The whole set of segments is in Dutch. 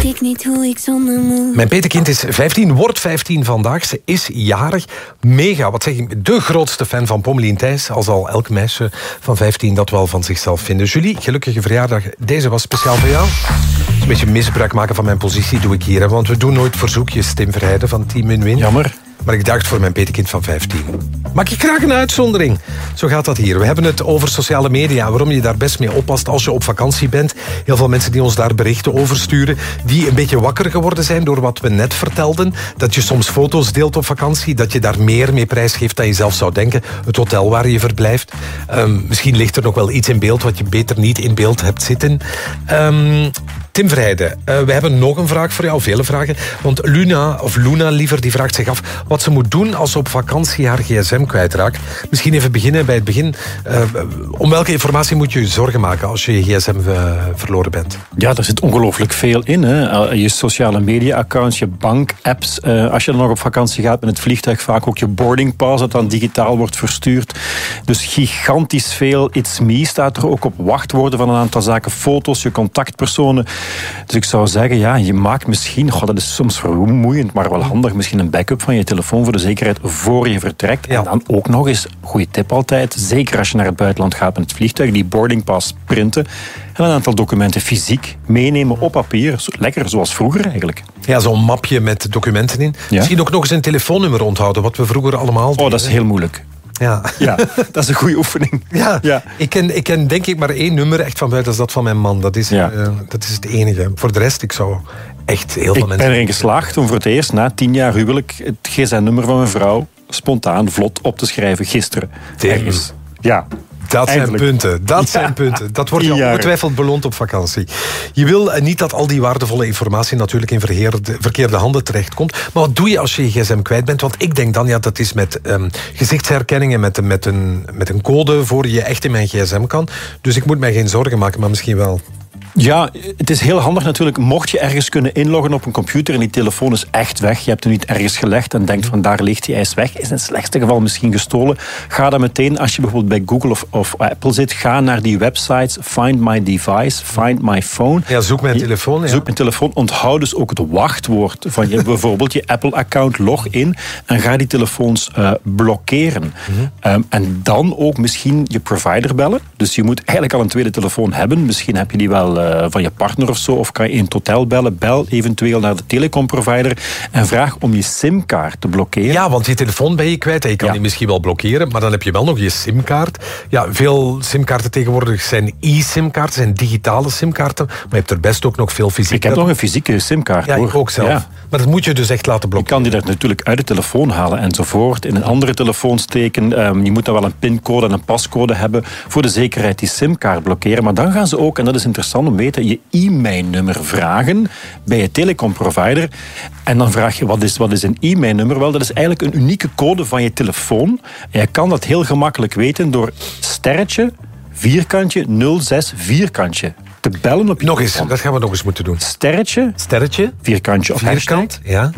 ik niet hoe ik zonder moet. Mijn petekind is 15, wordt 15 vandaag. Ze is jarig. Mega, wat zeg ik, de grootste fan van Pommelien Thijs. Al zal elk meisje van 15 dat wel van zichzelf vinden. Julie, gelukkige verjaardag. Deze was speciaal voor jou. Een beetje misbruik maken van mijn positie doe ik hier. Hè, want we doen nooit verzoekjes, Tim Verheijden van Team Win-Win. Jammer. Maar ik dacht voor mijn petekind van 15. Maak je graag een uitzondering. Zo gaat dat hier. We hebben het over sociale media. Waarom je daar best mee oppast als je op vakantie bent. Heel veel mensen die ons daar berichten over sturen. Die een beetje wakker geworden zijn door wat we net vertelden. Dat je soms foto's deelt op vakantie. Dat je daar meer mee prijsgeeft dan je zelf zou denken. Het hotel waar je verblijft. Misschien ligt er nog wel iets in beeld wat je beter niet in beeld hebt zitten. Tim Verheijden, we hebben nog een vraag voor jou. Vele vragen. Want Luna liever, die vraagt zich af wat ze moet doen als ze op vakantie haar gsm kwijtraakt. Misschien even beginnen bij het begin. Om welke informatie moet je je zorgen maken als je je gsm verloren bent? Ja, daar zit ongelooflijk veel in. Hè. Je sociale media-accounts, je bank-apps. Als je dan nog op vakantie gaat met het vliegtuig, vaak ook je boarding pass dat dan digitaal wordt verstuurd. Dus gigantisch veel. It's Me staat er ook op wachtwoorden van een aantal zaken. Foto's, je contactpersonen. Dus ik zou zeggen, ja, je maakt misschien, dat is soms vermoeiend, maar wel handig, misschien een backup van je telefoon voor de zekerheid voor je vertrekt. Ja. En dan ook nog eens, goede tip altijd, zeker als je naar het buitenland gaat met het vliegtuig, die boardingpass printen en een aantal documenten fysiek meenemen op papier. Lekker zoals vroeger eigenlijk. Ja, zo'n mapje met documenten in. Ja? Misschien ook nog eens een telefoonnummer onthouden, wat we vroeger allemaal deden. Oh, dat is heel moeilijk. Ja. Ja, dat is een goede oefening. Ja. Ik ken denk ik maar één nummer echt van buiten, dat is dat van mijn man. Dat is het enige. Voor de rest, ik zou echt heel veel mensen... Ik ben erin geslaagd om voor het eerst na 10 jaar huwelijk het gsm-nummer van mijn vrouw spontaan, vlot op te schrijven gisteren. Ergens. Ja. Dat zijn punten. Dat wordt je ongetwijfeld beloond op vakantie. Je wil niet dat al die waardevolle informatie natuurlijk in verkeerde handen terechtkomt. Maar wat doe je als je je gsm kwijt bent? Want ik denk dan, dat is met gezichtsherkenning en met een code voor je echt in mijn gsm kan. Dus ik moet mij geen zorgen maken, maar misschien wel. Ja, het is heel handig natuurlijk, mocht je ergens kunnen inloggen op een computer en die telefoon is echt weg, je hebt hem niet ergens gelegd en denkt van daar ligt hij is weg, is in het slechtste geval misschien gestolen, ga dan meteen, als je bijvoorbeeld bij Google of Apple zit, ga naar die websites, Find My Device, Find My Phone. Ja, zoek mijn telefoon. Ja. Zoek mijn telefoon, onthoud dus ook het wachtwoord van je, bijvoorbeeld je Apple-account, log in en ga die telefoons blokkeren. En dan ook misschien je provider bellen. Dus je moet eigenlijk al een tweede telefoon hebben. Misschien heb je die wel van je partner of zo, of kan je in het hotel bellen. Bel eventueel naar de telecomprovider en vraag om je simkaart te blokkeren. Ja, want je telefoon ben je kwijt en je kan die misschien wel blokkeren, maar dan heb je wel nog je simkaart. Ja, veel simkaarten tegenwoordig zijn e-simkaarten, zijn digitale simkaarten, maar je hebt er best ook nog veel fysieke. Ik heb nog een fysieke simkaart. Ja, ik ook zelf. Ja. Maar dat moet je dus echt laten blokkeren. Je kan die er natuurlijk uit de telefoon halen enzovoort, in een andere telefoon steken. Je moet dan wel een pincode en een pascode hebben voor de zekerheid die simkaart blokkeren. Maar dan gaan ze ook, en dat is interessant om weten, je e-mailnummer vragen bij je telecomprovider. En dan vraag je, wat is een e-mailnummer? Wel, dat is eigenlijk een unieke code van je telefoon. En je kan dat heel gemakkelijk weten door sterretje, vierkantje, 06, vierkantje te bellen op je nog eens, dat gaan we nog eens moeten doen. Sterretje, vierkantje of vierkant, ja.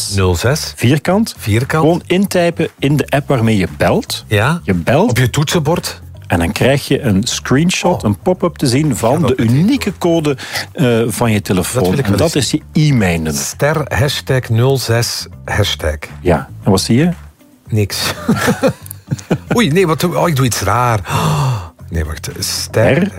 06, vierkant. Gewoon intypen in de app waarmee je belt. Ja. Je belt. Op je toetsenbord. En dan krijg je een screenshot, een pop-up te zien van de unieke code van je telefoon. En dat is je e-mailnummer. Ster, #06, hashtag. Ja, en wat zie je? Niks. Oei, nee, ik doe iets raar. Nee, wacht. Ster,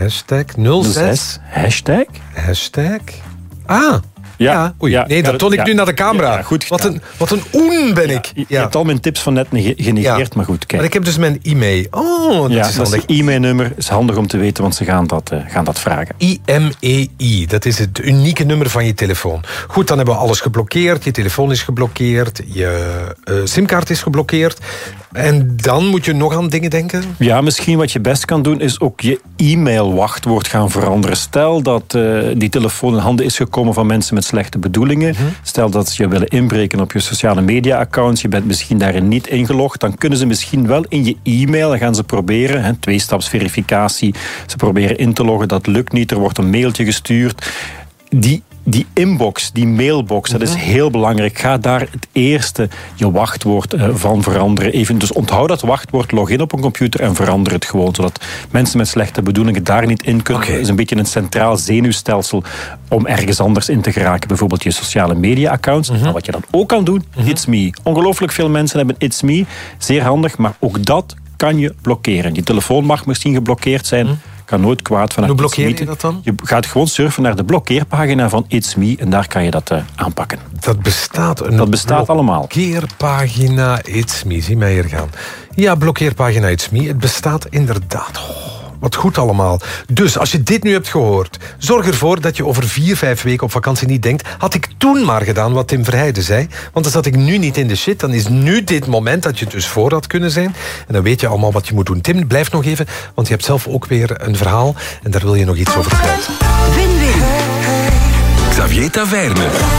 #06. Hashtag. Ah. Ja. Oei. Nee, dat toon ik nu naar de camera. Ja, goed wat een oen ben ik. Je hebt al mijn tips van net genegeerd, maar goed. Kijk. Maar ik heb dus mijn e-mail. Oh, dat is handig. Dat e-mailnummer is handig om te weten, want ze gaan dat vragen. IMEI, dat is het unieke nummer van je telefoon. Goed, dan hebben we alles geblokkeerd. Je telefoon is geblokkeerd. Je simkaart is geblokkeerd. En dan moet je nog aan dingen denken? Ja, misschien wat je best kan doen is ook je e-mail-wachtwoord gaan veranderen. Stel dat die telefoon in handen is gekomen van mensen met slechte bedoelingen. Stel dat ze je willen inbreken op je sociale media-accounts. Je bent misschien daarin niet ingelogd. Dan kunnen ze misschien wel in je e-mail, dan gaan ze proberen, 2-stapsverificatie. Ze proberen in te loggen, dat lukt niet. Er wordt een mailtje gestuurd. Die Die inbox, die mailbox, dat is heel belangrijk. Ga daar het eerste je wachtwoord van veranderen. Even, dus onthoud dat wachtwoord, log in op een computer en verander het gewoon, zodat mensen met slechte bedoelingen daar niet in kunnen. Het is een beetje een centraal zenuwstelsel om ergens anders in te geraken. Bijvoorbeeld je sociale media-accounts. Nou, wat je dan ook kan doen, It's Me. Ongelooflijk veel mensen hebben It's Me. Zeer handig, maar ook dat kan je blokkeren. Je telefoon mag misschien geblokkeerd zijn. Kan nooit kwaad van. Hoe blokkeer je dat dan? Je gaat gewoon surfen naar de blokkeerpagina van It's Me en daar kan je dat aanpakken. Dat bestaat. Dat bestaat allemaal. Blokkeerpagina It's Me. Zie mij hier gaan. Ja, blokkeerpagina It's Me. Het bestaat inderdaad. Wat goed allemaal. Dus als je dit nu hebt gehoord, zorg ervoor dat je over 4-5 weken op vakantie niet denkt, had ik toen maar gedaan wat Tim Verheijden zei, want dan zat ik nu niet in de shit, dan is nu dit moment dat je het dus voor had kunnen zijn. En dan weet je allemaal wat je moet doen. Tim, blijf nog even, want je hebt zelf ook weer een verhaal en daar wil je nog iets over kwijt. Win-win. Xavier Taverne.